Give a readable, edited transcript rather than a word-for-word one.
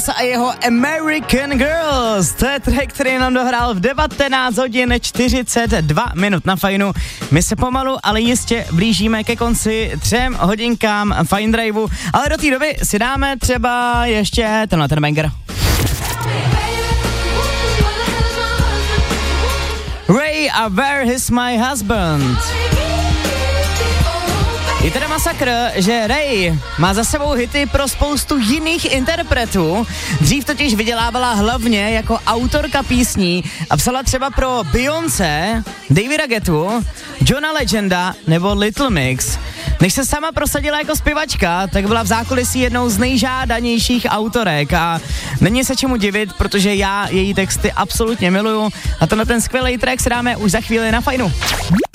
Girls a jeho American Girls. To je track, který nám dohrál v 19 hodin 42 minut na Fajnu. My se pomalu, ale jistě blížíme ke konci 3 hodinkám Fine Driveu, ale do té doby si dáme třeba ještě ten banger. Ray a Where is my husband? Je teda masakr, že Ray má za sebou hity pro spoustu jiných interpretů. Dřív totiž vydělávala hlavně jako autorka písní a psala třeba pro Beyoncé, Davida Guettu, Johna Legenda nebo Little Mix. Než se sama prosadila jako zpěvačka, tak byla v zákulisí jednou z nejžádanějších autorek a není se čemu divit, protože já její texty absolutně miluju a tenhle ten skvělý track si dáme už za chvíli na Fajnu.